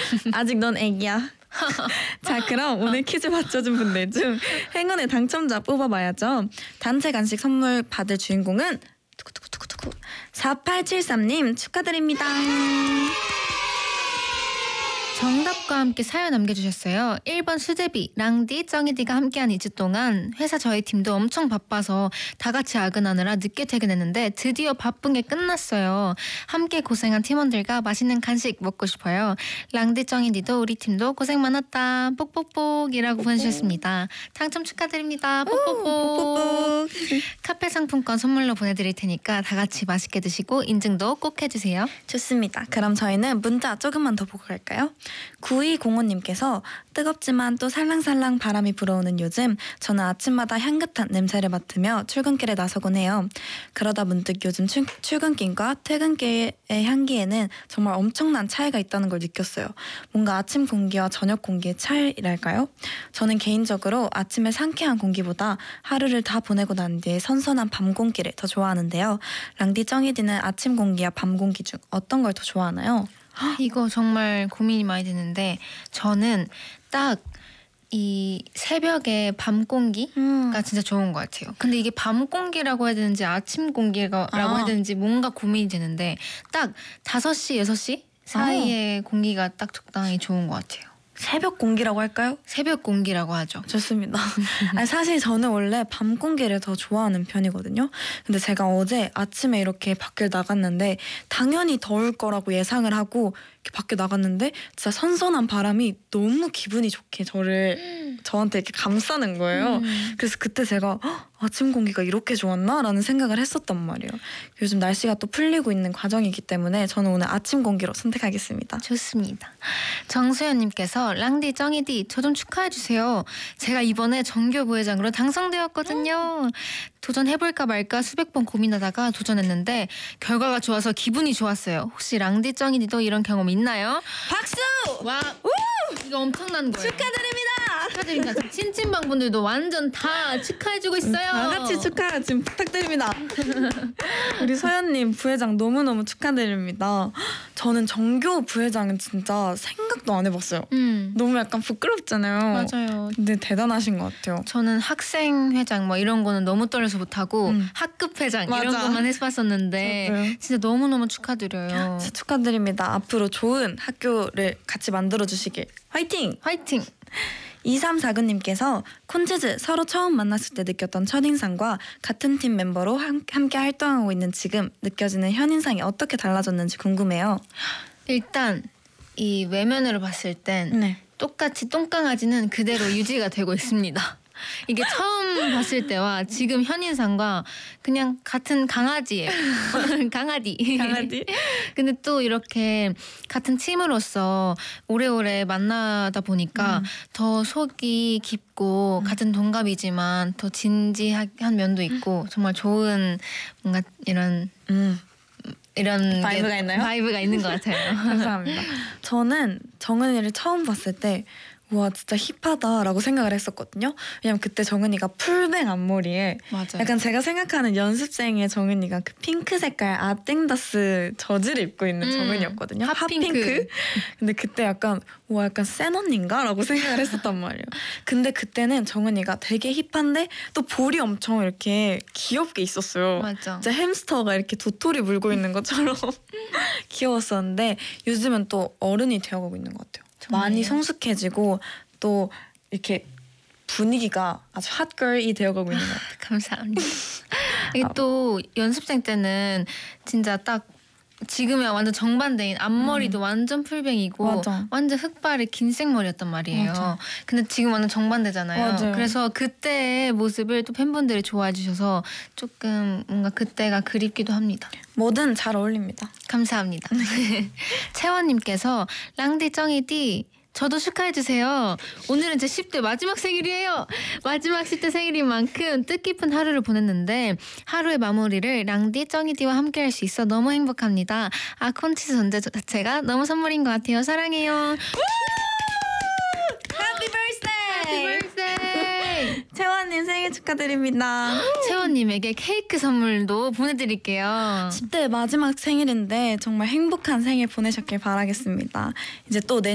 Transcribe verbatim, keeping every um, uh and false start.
아직 넌 애기야. 자, 그럼 오늘 퀴즈 맞춰준 분들 중 행운의 당첨자 뽑아봐야죠. 단체 간식 선물 받을 주인공은 두구두구두구두구 사팔칠삼 님 축하드립니다. 정답과 함께 사연 남겨주셨어요. 일 번 수제비, 랑디, 쩡이디가 함께한 이 주 동안 회사 저희 팀도 엄청 바빠서 다 같이 야근하느라 늦게 퇴근했는데 드디어 바쁜 게 끝났어요. 함께 고생한 팀원들과 맛있는 간식 먹고 싶어요. 랑디, 쩡이디도 우리 팀도 고생 많았다. 뽁뽁뽁이라고 보내주셨습니다. 당첨 축하드립니다. 뽁뽁뽁. 카페 상품권 선물로 보내드릴 테니까 다 같이 맛있게 드시고 인증도 꼭 해주세요. 좋습니다. 그럼 저희는 문자 조금만 더 보고 갈까요? 구이공오 님께서 뜨겁지만 또 살랑살랑 바람이 불어오는 요즘 저는 아침마다 향긋한 냄새를 맡으며 출근길에 나서곤 해요. 그러다 문득 요즘 출, 출근길과 퇴근길의 향기에는 정말 엄청난 차이가 있다는 걸 느꼈어요. 뭔가 아침 공기와 저녁 공기의 차이랄까요? 저는 개인적으로 아침의 상쾌한 공기보다 하루를 다 보내고 난 뒤에 선선한 밤 공기를 더 좋아하는데요. 랑디 쩡이디는 아침 공기와 밤 공기 중 어떤 걸 더 좋아하나요? 이거 정말 고민이 많이 되는데 저는 딱 이 새벽에 밤 공기가 음. 진짜 좋은 것 같아요. 근데 이게 밤 공기라고 해야 되는지 아침 공기라고 아. 해야 되는지 뭔가 고민이 되는데 딱 다섯 시, 여섯 시 사이에 아. 공기가 딱 적당히 좋은 것 같아요. 새벽 공기라고 할까요? 새벽 공기라고 하죠. 좋습니다. 아니, 사실 저는 원래 밤 공기를 더 좋아하는 편이거든요. 근데 제가 어제 아침에 이렇게 밖을 나갔는데 당연히 더울 거라고 예상을 하고 이렇게 밖에 나갔는데 진짜 선선한 바람이 너무 기분이 좋게 저를 음. 저한테 이렇게 감싸는 거예요. 음. 그래서 그때 제가 헉, 아침 공기가 이렇게 좋았나? 라는 생각을 했었단 말이에요. 요즘 날씨가 또 풀리고 있는 과정이기 때문에 저는 오늘 아침 공기로 선택하겠습니다. 좋습니다. 정수연님께서 랑디, 쩡이디 저 좀 축하해주세요. 제가 이번에 정교 부회장으로 당선되었거든요. 도전해볼까 말까 수백 번 고민하다가 도전했는데 결과가 좋아서 기분이 좋았어요. 혹시 랑디, 쩡이디도 이런 경험 있나요? 박수! 와, 우! 이거 엄청난 거예요. 축하드립니다. 축하드립니다. 친친방분들도 완전 다 축하해주고 있어요. 다 같이 축하 지금 부탁드립니다. 우리 서연님 부회장 너무너무 축하드립니다. 저는 정교 부회장은 진짜 생각도 안 해봤어요. 음. 너무 약간 부끄럽잖아요. 맞아요. 근데 대단하신 것 같아요. 저는 학생회장 뭐 이런 거는 너무 떨려서 못하고 음. 학급 회장 맞아. 이런 것만 해봤었는데 저도요. 진짜 너무너무 축하드려요. 진짜 축하드립니다. 앞으로 좋은 학교를 같이 만들어주시길 화이팅! 화이팅! 이삼사구 님께서 콘치즈 서로 처음 만났을 때 느꼈던 첫인상과 같은 팀 멤버로 함께 활동하고 있는 지금 느껴지는 현인상이 어떻게 달라졌는지 궁금해요. 일단 이 외면으로 봤을 땐 네. 똑같이 똥강아지는 그대로 유지가 되고 있습니다. 이게 처음 봤을 때와 지금 현인상과 그냥 같은 강아지예요. 강아지. 강아지. 근데 또 이렇게 같은 팀으로서 오래오래 만나다 보니까 음. 더 속이 깊고 음. 같은 동갑이지만 더 진지한 면도 있고 정말 좋은 뭔가 이런 음. 이런 바이브가 있나요? 바이브가 있는 것 같아요. 감사합니다. 저는 정은이를 처음 봤을 때 와 진짜 힙하다라고 생각을 했었거든요. 왜냐면 그때 정은이가 풀뱅 앞머리에 맞아요. 약간 제가 생각하는 연습생의 정은이가 그 핑크 색깔 아땡다스 저지를 입고 있는 음, 정은이였거든요. 핫핑크. 핫핑크. 근데 그때 약간 와 약간 센 언니인가? 라고 생각을 했었단 말이에요. 근데 그때는 정은이가 되게 힙한데 또 볼이 엄청 이렇게 귀엽게 있었어요. 맞아. 진짜 햄스터가 이렇게 도토리 물고 있는 것처럼 귀여웠었는데 요즘은 또 어른이 되어가고 있는 것 같아요. 정말요? 많이 성숙해지고 또 이렇게 분위기가 아주 핫걸이 되어가고 있는 것 같아요. 감사합니다. 이게 또 연습생 때는 진짜 딱 지금이야 완전 정반대인 앞머리도 음. 완전 풀뱅이고 맞아. 완전 흑발의 긴 생머리였단 말이에요. 맞아. 근데 지금 완전 정반대잖아요. 맞아요. 그래서 그때의 모습을 또 팬분들이 좋아해 주셔서 조금 뭔가 그때가 그립기도 합니다. 뭐든 잘 어울립니다. 감사합니다. 채원님께서 랑디 쩡이디 저도 축하해주세요. 오늘은 제 십 대 마지막 생일이에요. 마지막 십 대 생일인 만큼 뜻깊은 하루를 보냈는데 하루의 마무리를 랑디 쩡이디와 함께 할 수 있어 너무 행복합니다. 아 콘치즈 존재 자체가 너무 선물인 것 같아요. 사랑해요. 해피 버스데이. 해피 버스데이. 채원님 생일 축하드립니다. 채원님에게 케이크 선물도 보내드릴게요. 십 대 마지막 생일인데 정말 행복한 생일 보내셨길 바라겠습니다. 이제 또